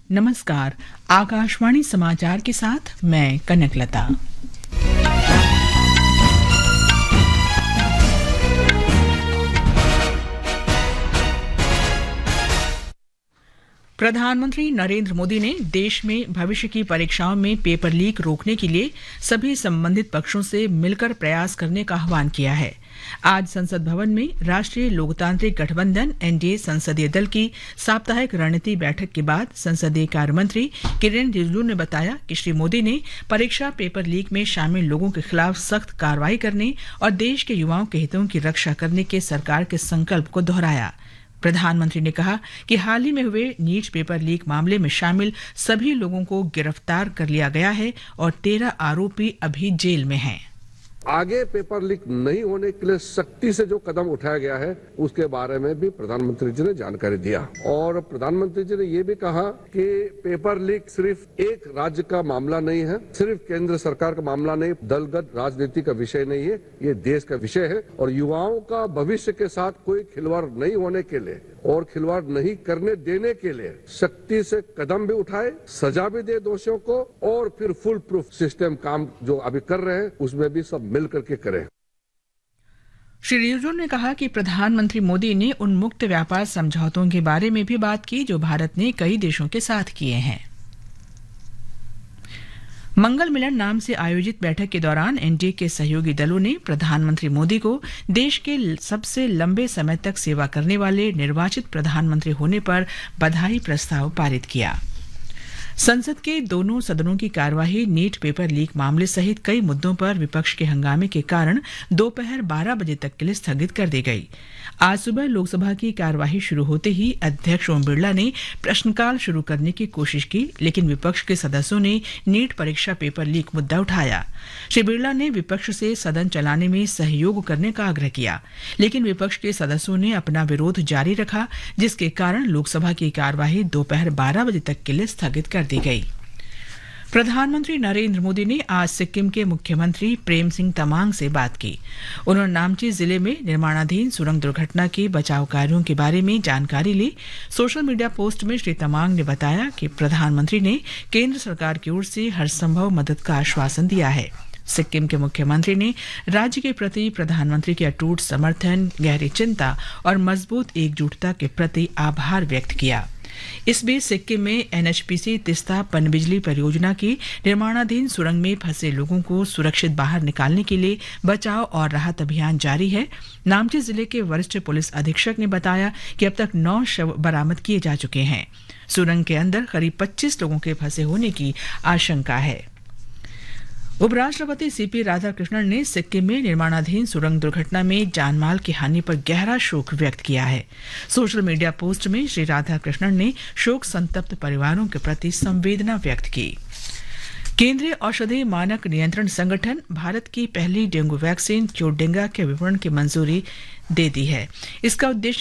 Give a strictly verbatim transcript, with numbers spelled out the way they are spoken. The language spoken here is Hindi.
नमस्कार, आकाशवाणी समाचार के साथ मैं कनकलता। प्रधानमंत्री नरेंद्र मोदी ने देश में भविष्य की परीक्षाओं में पेपर लीक रोकने के लिए सभी संबंधित पक्षों से मिलकर प्रयास करने का आह्वान किया है। आज संसद भवन में राष्ट्रीय लोकतांत्रिक गठबंधन एनडीए संसदीय दल की साप्ताहिक रणनीति बैठक के बाद संसदीय कार्य मंत्री किरेन रिजिजू ने बताया कि श्री मोदी ने परीक्षा पेपर लीक में शामिल लोगों के खिलाफ सख्त कार्रवाई करने और देश के युवाओं के हितों की रक्षा करने के सरकार के संकल्प को दोहराया। प्रधानमंत्री ने कहा कि हाल ही में हुए नीट पेपर लीक मामले में शामिल सभी लोगों को गिरफ्तार कर लिया गया है और तेरह आरोपी अभी जेल में हैं। आगे पेपर लीक नहीं होने के लिए सख्ती से जो कदम उठाया गया है उसके बारे में भी प्रधानमंत्री जी ने जानकारी दिया और प्रधानमंत्री जी ने ये भी कहा कि पेपर लीक सिर्फ एक राज्य का मामला नहीं है, सिर्फ केंद्र सरकार का मामला नहीं, दलगत राजनीति का विषय नहीं है, ये देश का विषय है और युवाओं का भविष्य के साथ कोई खिलवाड़ नहीं होने के लिए और खिलवाड़ नहीं करने देने के लिए सख्ती से कदम भी उठाए, सजा भी दे दोषियों को और फिर फुल प्रूफ सिस्टम काम जो अभी कर रहे हैं उसमें भी सब मिल करके करें। श्री रिजिजू ने कहा कि प्रधानमंत्री मोदी ने उन मुक्त व्यापार समझौतों के बारे में भी बात की जो भारत ने कई देशों के साथ किए हैं। मंगल मिलन नाम से आयोजित बैठक के दौरान एनडीए के सहयोगी दलों ने प्रधानमंत्री मोदी को देश के सबसे लंबे समय तक सेवा करने वाले निर्वाचित प्रधानमंत्री होने पर बधाई प्रस्ताव पारित किया। संसद के दोनों सदनों की कार्यवाही नीट पेपर लीक मामले सहित कई मुद्दों पर विपक्ष के हंगामे के कारण दोपहर बारह बजे तक के लिए स्थगित कर दी गई। आज सुबह लोकसभा की कार्यवाही शुरू होते ही अध्यक्ष ओम बिरला ने प्रश्नकाल शुरू करने की कोशिश की, लेकिन विपक्ष के सदस्यों ने नीट परीक्षा पेपर लीक मुद्दा उठाया। श्री बिरला ने विपक्ष से सदन चलाने में सहयोग करने का आग्रह किया, लेकिन विपक्ष के सदस्यों ने अपना विरोध जारी रखा, जिसके कारण लोकसभा की कार्यवाही दोपहर बारह बजे तक के लिए स्थगित कर दी गई। प्रधानमंत्री नरेंद्र मोदी ने आज सिक्किम के मुख्यमंत्री प्रेम सिंह तमांग से बात की। उन्होंने नामची जिले में निर्माणाधीन सुरंग दुर्घटना के बचाव कार्यों के बारे में जानकारी ली। सोशल मीडिया पोस्ट में श्री तमांग ने बताया कि प्रधानमंत्री ने केंद्र सरकार की ओर से हर संभव मदद का आश्वासन दिया है। सिक्किम के मुख्यमंत्री ने राज्य के प्रति प्रधानमंत्री के अटूट समर्थन, गहरी चिंता और मजबूत एकजुटता के प्रति आभार व्यक्त किया। इस बीच सिक्किम में एनएचपीसी तिस्ता पनबिजली परियोजना की निर्माणाधीन सुरंग में फंसे लोगों को सुरक्षित बाहर निकालने के लिए बचाव और राहत अभियान जारी है। नामची जिले के वरिष्ठ पुलिस अधीक्षक ने बताया कि अब तक नौ शव बरामद किए जा चुके हैं। सुरंग के अंदर करीब पच्चीस लोगों के फंसे होने की आशंका है। उपराष्ट्रपति सीपी राधाकृष्णन ने सिक्किम में निर्माणाधीन सुरंग दुर्घटना में जानमाल की हानि पर गहरा शोक व्यक्त किया है। सोशल मीडिया पोस्ट में श्री राधाकृष्णन ने शोक संतप्त परिवारों के प्रति संवेदना व्यक्त की। केंद्रीय औषधि मानक नियंत्रण संगठन भारत की पहली डेंगू वैक्सीन क्योडेंगा के विपणन की मंजूरी दे दी है। इसका उद्देश्य